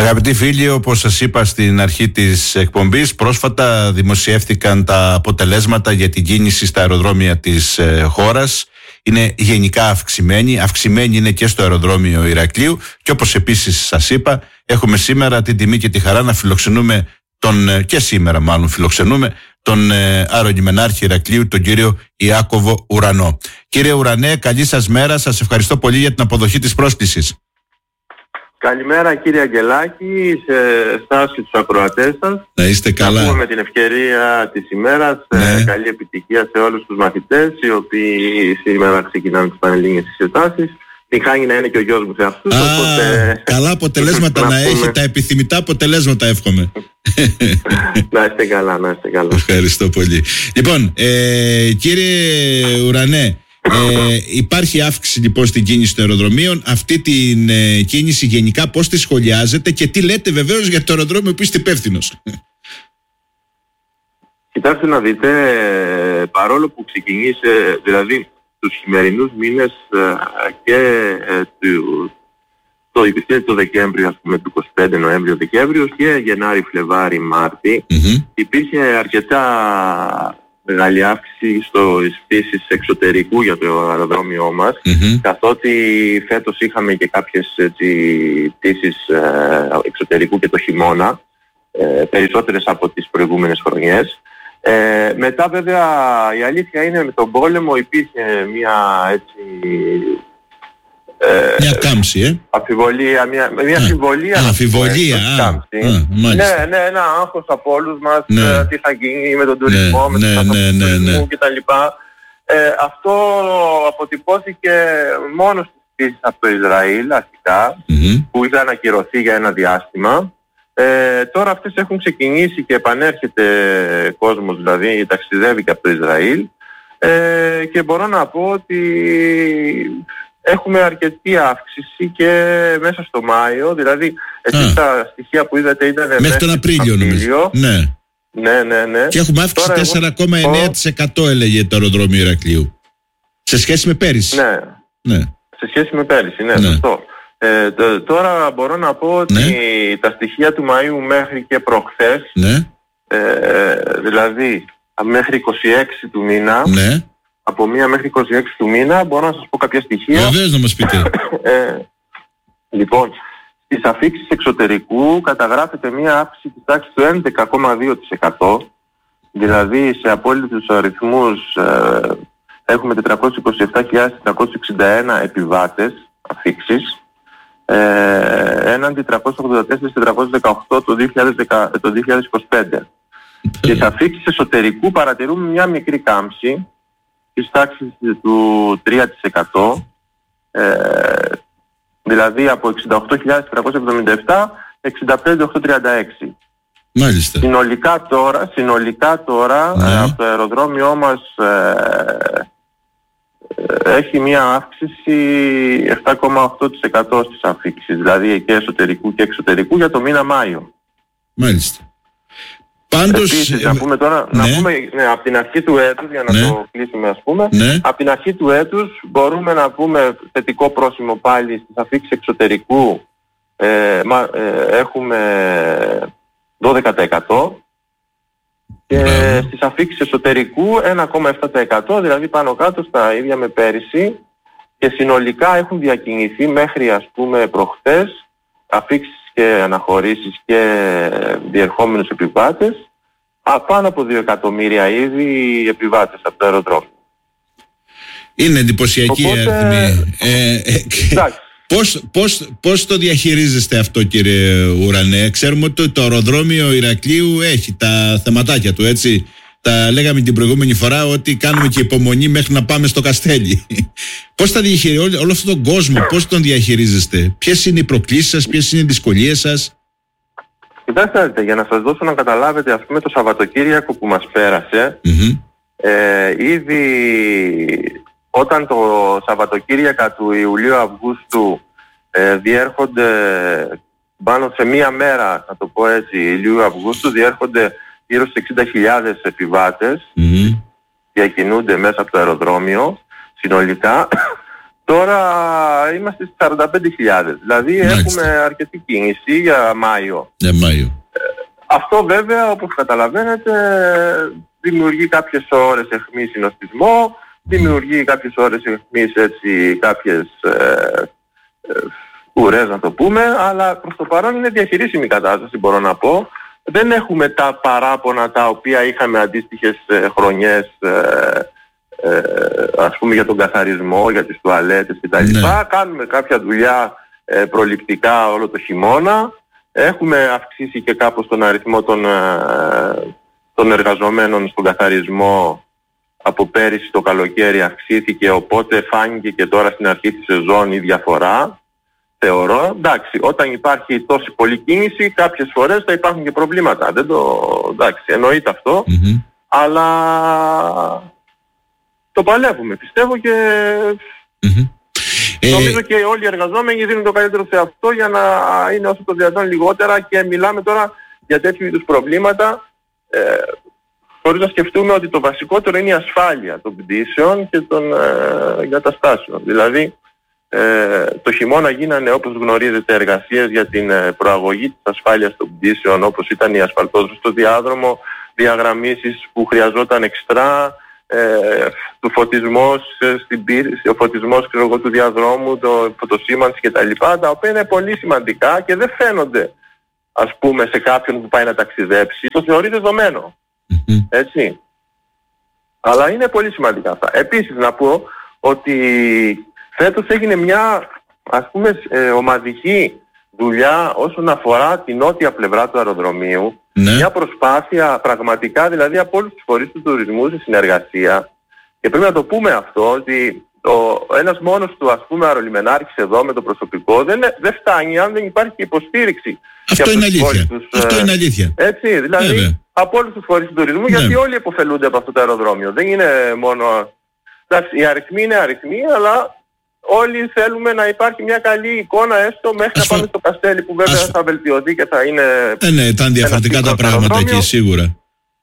Αγαπητοί φίλοι, όπως σας είπα στην αρχή της εκπομπής, πρόσφατα δημοσιεύτηκαν τα αποτελέσματα για την κίνηση στα αεροδρόμια της χώρας. Είναι γενικά αυξημένη είναι και στο αεροδρόμιο Ηρακλείου, και όπως επίσης σας είπα, έχουμε σήμερα την τιμή και τη χαρά να φιλοξενούμε και σήμερα μάλλον φιλοξενούμε τον αερολιμενάρχη Ηρακλείου, τον κύριο Ιάκωβο Ουρανό. Κύριε Ουρανέ, καλή σας μέρα, σας ευχαριστώ πολύ για την αποδοχή της πρόσκλησης. Καλημέρα κύριε Αγγελάκη, σε εσάς και τους ακροατές σας. Να είστε καλά. Να πούμε με την ευκαιρία της ημέρας, καλή επιτυχία σε όλους τους μαθητές οι οποίοι σήμερα ξεκινάνε τις πανελλήνιες εξετάσεις. Την χάνει να είναι και ο γιος μου σε αυτούς. Οπότε... καλά αποτελέσματα να έχει, τα επιθυμητά αποτελέσματα εύχομαι. Να είστε καλά, να είστε καλά. Ευχαριστώ πολύ. Λοιπόν, κύριε Ουρανέ, υπάρχει αύξηση λοιπόν στην κίνηση των αεροδρομίων. Αυτή την κίνηση γενικά πώς τη σχολιάζετε και τι λέτε βεβαίως για το αεροδρόμιο που είστε υπεύθυνος? Κοιτάξτε να δείτε, παρόλο που ξεκινήσε δηλαδή τους χειμερινούς μήνες και το Δεκέμβριο, ας πούμε, του 25 Νοέμβριο-Δεκέμβριο και Γενάρη-Φλεβάρη, Μάρτη, υπήρχε αρκετά μεγάλη αύξηση στις πτήσεις εξωτερικού για το αεροδρόμιό μας, καθότι φέτος είχαμε και κάποιες πτήσεις εξωτερικού και το χειμώνα, περισσότερες από τις προηγούμενες χρονιές. Μετά βέβαια η αλήθεια είναι με τον πόλεμο υπήρχε μια κάμψη, αμφιβολία, μια αμφιβολία. Ναι, ένα άγχος από όλους μας, τι θα γίνει με τον τουρισμό, με τους ανθρώπους του τουρισμού κτλ. Αυτό αποτυπώθηκε μόνο στις πτήσεις από το Ισραήλ αρχικά, που είχαν ακυρωθεί για ένα διάστημα. Τώρα αυτές έχουν ξεκινήσει και επανέρχεται κόσμος, δηλαδή ταξιδεύει και από το Ισραήλ, και μπορώ να πω ότι έχουμε αρκετή αύξηση και μέσα στο Μάιο, δηλαδή εσείς τα στοιχεία που είδατε ήταν μέχρι τον Απρίλιο νομίζω. Ναι. Και έχουμε αύξηση 4,9% έλεγε το αεροδρόμιο Ηρακλείου σε σχέση με πέρυσι. Ναι. Σε σχέση με πέρυσι, σωστό. Τώρα μπορώ να πω ότι τα στοιχεία του Μαΐου μέχρι και προχθές, δηλαδή μέχρι 26 του μήνα, από 1 μέχρι 26 του μήνα, μπορώ να σας πω κάποια στοιχεία. Βεβαίως να μας πείτε. Λοιπόν, στις αφίξεις εξωτερικού καταγράφεται μια αύξηση της τάξης του 11,2%, δηλαδή σε απόλυτους αριθμούς έχουμε 427.461 επιβάτες αφίξεις, έναντι 384.418 το 2025. Και στις αφίξεις εσωτερικού παρατηρούμε μια μικρή κάμψη της τάξης του 3%, δηλαδή από 68.477 65.836. Μάλιστα. Συνολικά τώρα από το αεροδρόμιό μας έχει μια αύξηση 7,8% στις αφίξεις, δηλαδή και εσωτερικού και εξωτερικού για το μήνα Μάιο. Μάλιστα. Πάντως, επίσης, να πούμε τώρα, από την αρχή του έτους, για να το κλείσουμε ας πούμε, από την αρχή του έτους μπορούμε να πούμε θετικό πρόσημο πάλι στις αφίξεις εξωτερικού, έχουμε 12% και στις αφίξεις εσωτερικού 1,7%, δηλαδή πάνω κάτω στα ίδια με πέρυσι, και συνολικά έχουν διακινηθεί μέχρι ας πούμε προχτές αφίξεις και αναχωρήσεις και διερχόμενους επιβάτες πάνω από 2 εκατομμύρια ήδη επιβάτες από το αεροδρόμιο. Είναι εντυπωσιακή η αριθμή. Πώς το διαχειρίζεστε αυτό, κύριε Ουρανέ? Ξέρουμε ότι το αεροδρόμιο Ηρακλείου έχει τα θεματάκια του, έτσι. Τα λέγαμε την προηγούμενη φορά ότι κάνουμε και υπομονή μέχρι να πάμε στο Καστέλι. Πώς θα διαχειρίζεστε όλο αυτόν τον κόσμο, πώς τον διαχειρίζεστε? Ποιες είναι οι προκλήσεις σας, ποιες είναι οι δυσκολίες σας? Κοιτάξτε, για να σας δώσω να καταλάβετε, ας πούμε το Σαββατοκύριακο που μας πέρασε, ήδη όταν το Σαββατοκύριακα του Ιουλίου-Αυγούστου διέρχονται πάνω σε μία μέρα, να το πω έτσι, Ιουλίου-Αυγούστου, διέρχονται γύρω στις 60.000 επιβάτες, διακινούνται μέσα από το αεροδρόμιο συνολικά. Τώρα είμαστε στις 45.000, δηλαδή έχουμε αρκετή κίνηση για Μάιο. Αυτό βέβαια, όπως καταλαβαίνετε, δημιουργεί κάποιες ώρες αιχμή συνοστισμό, δημιουργεί κάποιες ώρες αιχμή, έτσι, κάποιες ουρές να το πούμε, αλλά προς το παρόν είναι διαχειρίσιμη η κατάσταση, μπορώ να πω. Δεν έχουμε τα παράπονα τα οποία είχαμε αντίστοιχες χρονιές, ας πούμε για τον καθαρισμό, για τις τουαλέτες κτλ. Κάνουμε κάποια δουλειά προληπτικά όλο το χειμώνα. Έχουμε αυξήσει και κάπως τον αριθμό των εργαζομένων στον καθαρισμό. Από πέρυσι το καλοκαίρι αυξήθηκε, οπότε φάνηκε και τώρα στην αρχή της σεζόν η διαφορά. Θεωρώ, εντάξει, όταν υπάρχει τόση πολλή κίνηση, κάποιες φορές θα υπάρχουν και προβλήματα. Εντάξει, εννοείται αυτό, αλλά το παλεύουμε, πιστεύω, και νομίζω και όλοι οι εργαζόμενοι δίνουν το καλύτερο σε αυτό για να είναι όσο το δυνατόν λιγότερα, και μιλάμε τώρα για τέτοιου είδους προβλήματα χωρίς να σκεφτούμε ότι το βασικότερο είναι η ασφάλεια των πτήσεων και των εγκαταστάσεων. Δηλαδή, το χειμώνα γίνανε, όπως γνωρίζετε, εργασίες για την προαγωγή της ασφάλειας των πτήσεων, όπως ήταν η ασφαλτόζωση στο διάδρομο, διαγραμμίσεις που χρειαζόταν εξτρά, του φωτισμός στην πίστη, ο φωτισμός του διαδρόμου, το φωτοσήμανση κτλ. Τα οποία είναι πολύ σημαντικά και δεν φαίνονται, ας πούμε, σε κάποιον που πάει να ταξιδέψει. Το θεωρεί δεδομένο. Έτσι. Αλλά είναι πολύ σημαντικά αυτά. Επίσης να πω ότι φέτος έγινε μια, ας πούμε, ομαδική δουλειά όσον αφορά την νότια πλευρά του αεροδρομίου. Μια προσπάθεια πραγματικά, δηλαδή από όλους τους φορείς του τουρισμού σε συνεργασία, και πρέπει να το πούμε αυτό, ότι ένας μόνος του, ας πούμε, αερολιμενάρχης εδώ με το προσωπικό δεν φτάνει αν δεν υπάρχει υποστήριξη. Αυτό είναι αλήθεια. Αυτό είναι αλήθεια. Έτσι, δηλαδή από όλους τους φορείς του τουρισμού, γιατί όλοι υποφελούνται από αυτό το αεροδρόμιο. Δεν είναι μόνο... Εντάξει, οι αριθμοί είναι αριθμοί, αλλά όλοι θέλουμε να υπάρχει μια καλή εικόνα, έστω μέχρι να πάμε στο Καστέλι, που βέβαια θα βελτιωθεί και θα είναι... Ναι, ήταν διαφορετικά τα πράγματα εκεί, σίγουρα.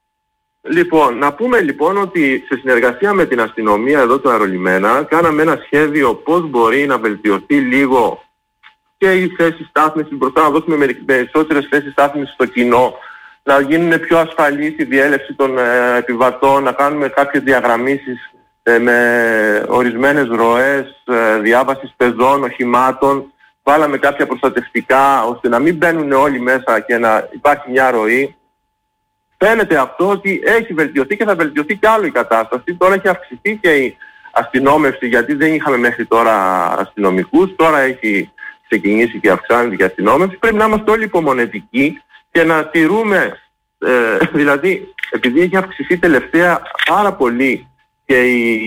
Λοιπόν, να πούμε λοιπόν ότι σε συνεργασία με την αστυνομία εδώ του αερολιμένα κάναμε ένα σχέδιο πώς μπορεί να βελτιωθεί λίγο και η θέση στάθμισης μπροστά, να δώσουμε περισσότερες θέσεις στάθμισης στο κοινό, να γίνουν πιο ασφαλής η διέλευση των επιβατών, να κάνουμε κάποιες διαγραμμίσεις με ορισμένες ροές διάβασης πεζών, οχημάτων. Βάλαμε κάποια προστατευτικά ώστε να μην μπαίνουν όλοι μέσα και να υπάρχει μια ροή. Φαίνεται αυτό ότι έχει βελτιωθεί και θα βελτιωθεί κι άλλο η κατάσταση. Τώρα έχει αυξηθεί και η αστυνόμευση, γιατί δεν είχαμε μέχρι τώρα αστυνομικούς. Τώρα έχει ξεκινήσει και αυξάνεται και η αστυνόμευση. Πρέπει να είμαστε όλοι υπομονετικοί και να τηρούμε, δηλαδή επειδή έχει αυξηθεί τελευταία πάρα πολύ και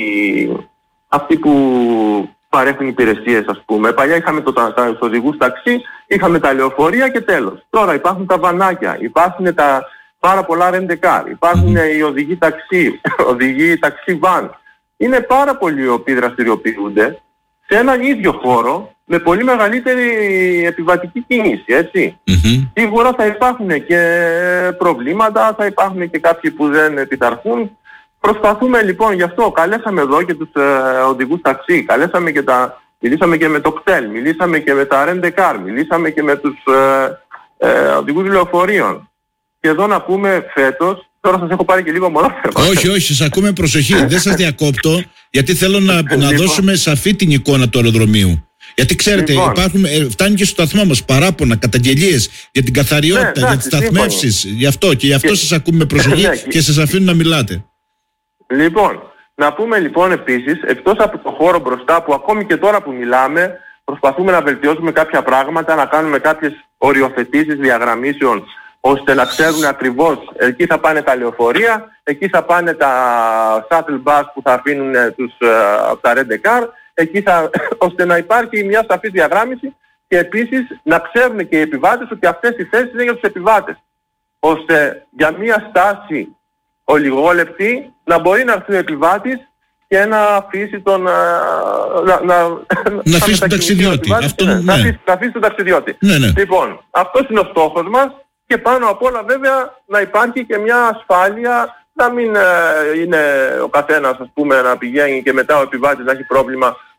αυτοί που παρέχουν υπηρεσίες, ας πούμε. Παλιά είχαμε τους οδηγούς ταξί, είχαμε τα λεωφορεία και τέλος. Τώρα υπάρχουν τα βανάκια, υπάρχουν τα πάρα πολλά ρεντεκάρ, υπάρχουν οι οδηγοί ταξί, οδηγοί ταξί βαν. Είναι πάρα πολλοί οι οποίοι δραστηριοποιούνται σε έναν ίδιο χώρο με πολύ μεγαλύτερη επιβατική κίνηση, έτσι. Σίγουρα θα υπάρχουν και προβλήματα, θα υπάρχουν και κάποιοι που δεν επιταρχούν. Προσπαθούμε λοιπόν, γι' αυτό καλέσαμε εδώ και τους οδηγούς ταξί, μιλήσαμε και με το κτέλ, μιλήσαμε και με τα ρεντεκάρ, μιλήσαμε και με τους οδηγούς λεωφορείων. Και εδώ να πούμε φέτος, τώρα σας έχω πάρει και λίγο μονόφερμα. Όχι, σας ακούμε, προσοχή, δεν σας διακόπτω, γιατί θέλω να δώσουμε σαφή την εικόνα του αεροδρομίου. Γιατί ξέρετε, φτάνει και στο σταθμό μας παράπονα, καταγγελίες για την καθαριότητα, για τις σταθμεύσεις, γι' αυτό σας ακούμε με προσοχή και σας αφήνω να μιλάτε. Λοιπόν, να πούμε λοιπόν επίσης, εκτός από το χώρο μπροστά, που ακόμη και τώρα που μιλάμε προσπαθούμε να βελτιώσουμε κάποια πράγματα, να κάνουμε κάποιες οριοθετήσεις διαγραμμίσεων, ώστε να ξέρουν ακριβώς εκεί θα πάνε τα λεωφορεία, εκεί θα πάνε τα shuttle bus που θα αφήνουν από τα rent-a-car, ώστε να υπάρχει μια σαφή διαγράμμιση, και επίσης να ξέρουν και οι επιβάτες ότι αυτές οι θέσεις είναι για τους επιβάτες, ώστε για μια στάση ολιγόλεπτη να μπορεί να έρθει ο επιβάτης και να αφήσει τον να αφήσει τον ταξιδιώτη. Να αφήσει τον ταξιδιώτη. Λοιπόν, αυτός είναι ο στόχος μας, και πάνω απ' όλα βέβαια να υπάρχει και μια ασφάλεια, να μην είναι ο καθένας, ας πούμε, να πηγαίνει και μετά ο επιβάτης να έχει πρόβλημα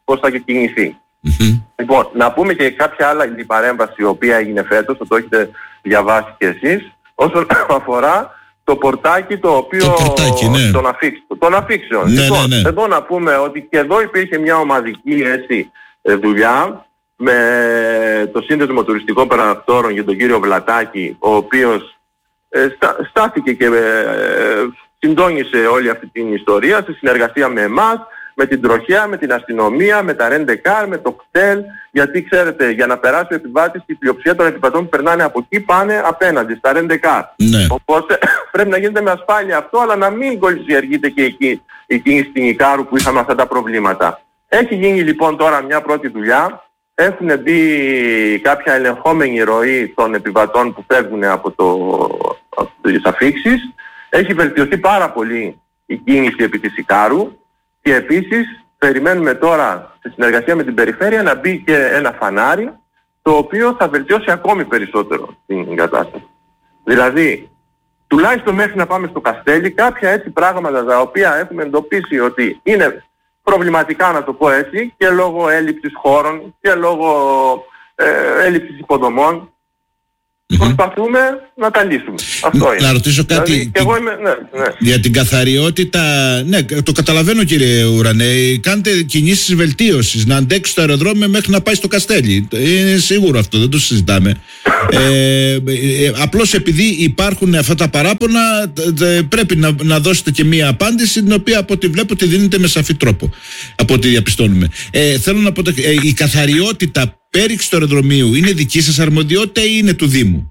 πώς θα κινηθεί. Λοιπόν, να πούμε και κάποια άλλα παρέμβαση η οποία έγινε φέτος, το έχετε διαβάσει και εσείς, όσον αφορά το πορτάκι το οποίο των αφήξεων. Λοιπόν, εδώ να πούμε ότι και εδώ υπήρχε μια ομαδική δουλειά με το Σύνδεσμο Τουριστικών Παρακτόρων για τον κύριο Βλατάκη, ο οποίος στάθηκε και συντόνισε όλη αυτή την ιστορία σε συνεργασία με εμάς, με την τροχέα, με την αστυνομία, με τα ρεντεκάρ, με το κτέλ, γιατί ξέρετε, για να περάσει ο επιβάτης, η πλειοψηφία των επιβατών που περνάνε από εκεί πάνε απέναντι στα ρεντεκάρ. Οπότε πρέπει να γίνεται με ασφάλεια αυτό, αλλά να μην κολυσιεργείται και εκεί η κίνηση στην Ικάρου που είχαμε αυτά τα προβλήματα. Έχει γίνει λοιπόν τώρα μια πρώτη δουλειά. Έχουν μπει κάποια ελεγχόμενη ροή των επιβατών που φεύγουν από τις αφήξεις. Έχει βελτιωθεί πάρα πολύ η κίνηση επί της Ικάρου και επίσης περιμένουμε τώρα στη συνεργασία με την περιφέρεια να μπει και ένα φανάρι το οποίο θα βελτιώσει ακόμη περισσότερο την κατάσταση. Δηλαδή, τουλάχιστον μέχρι να πάμε στο Καστέλι, κάποια έτσι πράγματα τα οποία έχουμε εντοπίσει ότι είναι προβληματικά, να το πω έτσι, και λόγω έλλειψης χώρων και λόγω έλλειψης υποδομών, προσπαθούμε να τα λύσουμε. Αυτό είναι. Να ρωτήσω κάτι δηλαδή, εγώ είμαι, για την καθαριότητα. Ναι, το καταλαβαίνω κύριε Ουρανέ. Κάντε κινήσεις βελτίωσης, να αντέξει το αεροδρόμιο μέχρι να πάει στο Καστέλι. Είναι σίγουρο αυτό, δεν το συζητάμε. Απλώς επειδή υπάρχουν αυτά τα παράπονα, πρέπει να δώσετε και μία απάντηση, την οποία από ό,τι βλέπω τη δίνετε με σαφή τρόπο, από ό,τι διαπιστώνουμε. Θέλω να πω, η καθαριότητα πέριξη του αεροδρομίου είναι δική σας αρμοδιότητα ή είναι του Δήμου?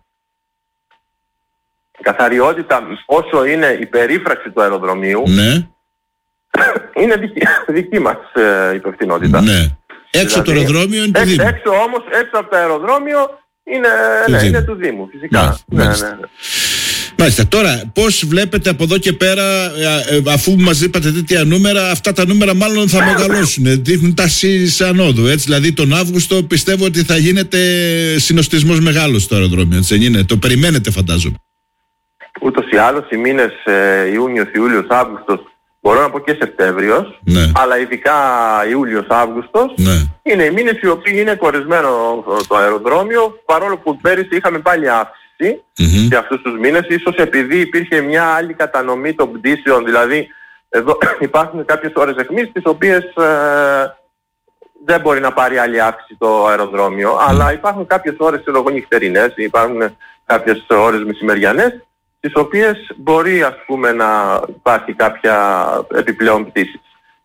Η καθαριότητα, όσο είναι η περίφραξη του αεροδρομίου, είναι δική μας υπευθυνότητα. Έξω από το αεροδρόμιο είναι του Δήμου. Έξω από το αεροδρόμιο είναι του Δήμου, φυσικά. Μάλιστα. Τώρα, πώς βλέπετε από εδώ και πέρα, αφού μας είπατε τέτοια νούμερα, αυτά τα νούμερα μάλλον θα μεγαλώσουν, δείχνουν τάση ανόδου, έτσι, δηλαδή τον Αύγουστο πιστεύω ότι θα γίνεται συνοστισμός μεγάλος στο αεροδρόμιο, έτσι δεν είναι? Το περιμένετε, φαντάζομαι. Ούτως ή άλλως οι μήνες Ιούνιος, Ιούλιος, Αύγουστος, μπορώ να πω και Σεπτέμβριος, αλλά ειδικά Ιούλιος-Αύγουστος, είναι οι μήνες οι οποίοι είναι κορεσμένο το αεροδρόμιο, παρόλο που πέρυσι είχαμε πάλι αύξηση σε αυτούς τους μήνες, ίσως επειδή υπήρχε μια άλλη κατανομή των πτήσεων, δηλαδή εδώ υπάρχουν κάποιες ώρες αιχμής τις οποίες δεν μπορεί να πάρει άλλη αύξηση το αεροδρόμιο, αλλά υπάρχουν κάποιες ώρες νυχτερινές, υπάρχουν κάποιες ώρες μεσημεριανές, τις οποίες μπορεί, ας πούμε, να υπάρχει κάποια επιπλέον πτήση.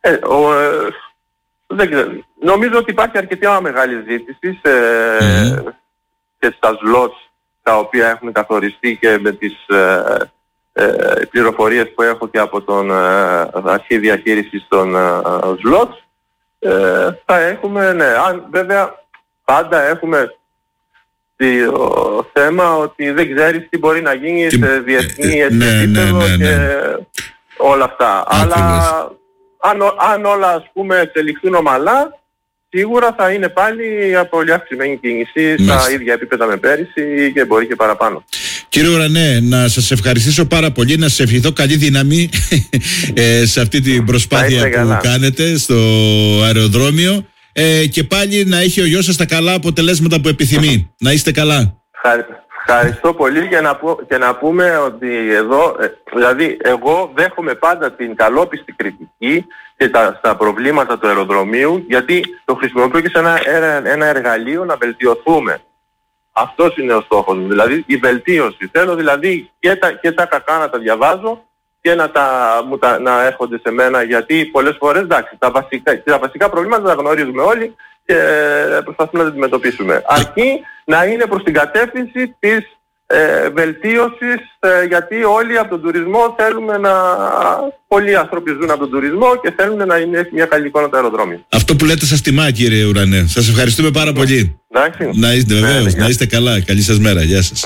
Νομίζω ότι υπάρχει αρκετή μεγάλη ζήτηση και στα σλότς τα οποία έχουν καθοριστεί, και με τις πληροφορίες που έχω και από τον αρχή διαχείρισης των σλότς, θα έχουμε, βέβαια πάντα έχουμε το θέμα ότι δεν ξέρεις τι μπορεί να γίνει σε διεθνή επίπεδο και όλα αυτά. Αλλά αν όλα, ας πούμε, εξελιχθούν ομαλά, σίγουρα θα είναι πάλι πολύ αυξημένη κίνηση στα ίδια επίπεδα με πέρυσι και μπορεί και παραπάνω. Κύριε Ουρανέ, να σας ευχαριστήσω πάρα πολύ, να σας ευχηθώ καλή δύναμη σε αυτή την προσπάθεια που κάνετε στο αεροδρόμιο, και πάλι να έχει ο γιος σας τα καλά αποτελέσματα που επιθυμεί. Να είστε καλά. Ευχαριστώ πολύ, και να πούμε ότι εδώ, δηλαδή εγώ δέχομαι πάντα την καλόπιστη κριτική και στα προβλήματα του αεροδρομίου, γιατί το χρησιμοποιώ και σε ένα εργαλείο να βελτιωθούμε. Αυτός είναι ο στόχος μου, δηλαδή η βελτίωση. Θέλω δηλαδή και τα κακά να τα διαβάζω και να έρχονται σε μένα, γιατί πολλές φορές, εντάξει, τα βασικά προβλήματα τα γνωρίζουμε όλοι και προσπαθούμε να τα αντιμετωπίσουμε. Αρκεί να είναι προς την κατεύθυνση της βελτίωσης, γιατί όλοι από τον τουρισμό θέλουμε πολλοί άνθρωποι ζουν από τον τουρισμό και θέλουν να είναι μια καλή εικόνα το αεροδρόμιο. Αυτό που λέτε σας τιμά, κύριε Ουρανέ. Σας ευχαριστούμε πάρα πολύ. Εντάξει. Να είστε, βεβαίως, να είστε καλά. Καλή σας μέρα. Γεια σας.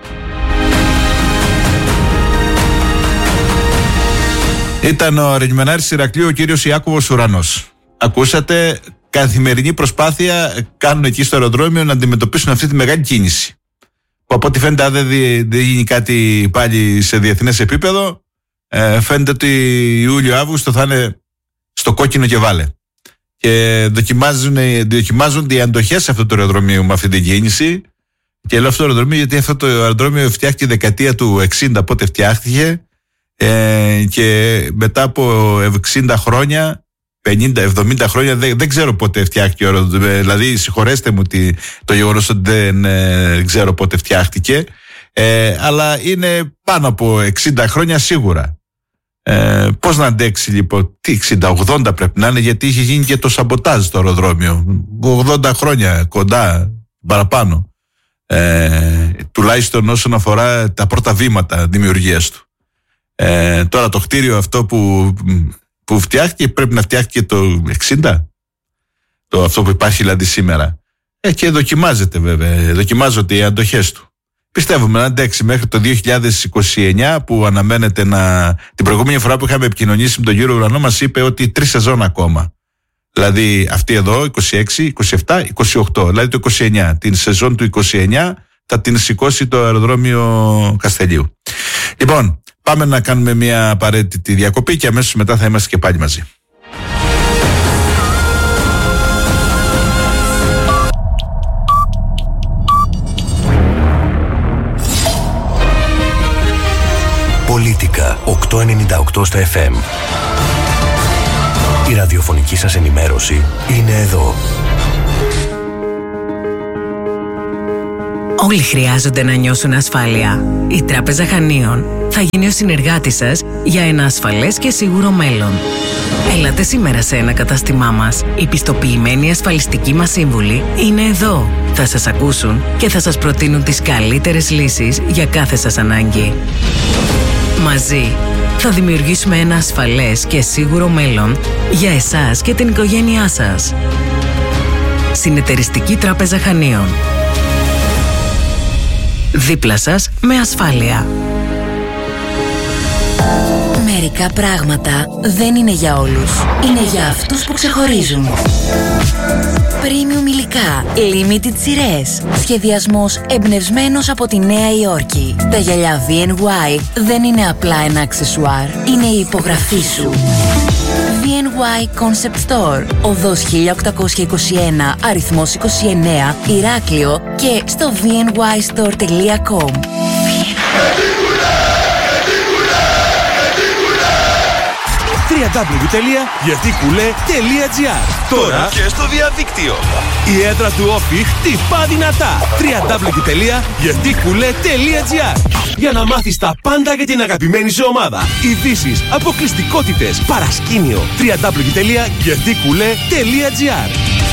Ήταν ο Ρεγιμενάρης Ηρακλείου, ο κύριος Ιάκωβος Ουρανός. Ακούσατε, καθημερινή προσπάθεια κάνουν εκεί στο αεροδρόμιο να αντιμετωπίσουν αυτή τη μεγάλη κίνηση. Που από ό,τι φαίνεται, αν δεν γίνει κάτι πάλι σε διεθνές επίπεδο, φαίνεται ότι Ιούλιο-Αύγουστο θα είναι στο κόκκινο και βάλε. και δοκιμάζονται οι αντοχές αυτού του αεροδρομίου με αυτή την κίνηση. Και λέω αυτό το αεροδρόμιο γιατί αυτό το αεροδρόμιο φτιάχτηκε δεκαετία του 60, πότε φτιάχτηκε, και μετά από 60 χρόνια, 50-70 χρόνια, δεν ξέρω πότε φτιάχτηκε ο αεροδρόμιο. Δηλαδή, συγχωρέστε μου το γεγονός ότι δεν ξέρω πότε φτιάχτηκε, αλλά είναι πάνω από 60 χρόνια σίγουρα. Πώς να αντέξει λοιπόν, τι 60-80 πρέπει να είναι, γιατί είχε γίνει και το σαμποτάζ στο αεροδρόμιο. 80 χρόνια κοντά, παραπάνω. Τουλάχιστον όσον αφορά τα πρώτα βήματα δημιουργίας του. Τώρα το κτίριο αυτό που φτιάχτηκε πρέπει να φτιάχτηκε το 60, αυτό που υπάρχει δηλαδή σήμερα, και δοκιμάζεται βέβαια, δοκιμάζονται οι αντοχές του. Πιστεύουμε να αντέξει μέχρι το 2029, που αναμένεται την προηγούμενη φορά που είχαμε επικοινωνήσει με τον κύριο Ουρανό μας είπε ότι 3 σεζόν ακόμα. Δηλαδή αυτή εδώ 26, 27, 28, δηλαδή το 29, την σεζόν του 29 θα την σηκώσει το αεροδρόμιο Καστελίου. Λοιπόν, πάμε να κάνουμε μια απαραίτητη διακοπή και αμέσως μετά θα είμαστε και πάλι μαζί. Πολίτικα 898 στο FM. Η ραδιοφωνική σας ενημέρωση είναι εδώ. Όλοι χρειάζονται να νιώσουν ασφάλεια. Η Τράπεζα Χανίων θα γίνει ο συνεργάτης σας για ένα ασφαλές και σίγουρο μέλλον. Έλατε σήμερα σε ένα κατάστημά μας. Οι πιστοποιημένοι ασφαλιστικοί μας σύμβουλοι είναι εδώ. Θα σας ακούσουν και θα σας προτείνουν τις καλύτερες λύσεις για κάθε σας ανάγκη. Μαζί θα δημιουργήσουμε ένα ασφαλές και σίγουρο μέλλον για εσάς και την οικογένειά σας. Συνεταιριστική Τράπεζα Χανίων. Δίπλα σας με ασφάλεια. Μερικά πράγματα δεν είναι για όλους. Είναι για αυτούς που ξεχωρίζουν. Premium υλικά, limited σειρές. Σχεδιασμός εμπνευσμένος από τη Νέα Υόρκη. Τα γυαλιά VNY δεν είναι απλά ένα αξεσουάρ. Είναι η υπογραφή σου. VNY Concept Store, οδός 1821, αριθμός 29, Ηράκλειο, και στο vnystore.com. www.gertikule.gr. Τώρα και στο διαδίκτυο. Η έδρα του Όφι χτυπά δυνατά. www.gertikule.gr. Για να μάθεις τα πάντα για την αγαπημένη σου ομάδα. Ειδήσεις, αποκλειστικότητες, παρασκήνιο. www.gertikule.gr.